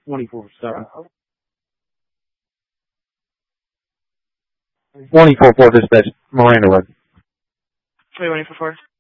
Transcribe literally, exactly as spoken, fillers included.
twenty-four seven. twenty-four four dispatch, Miranda Road. What do you want for four?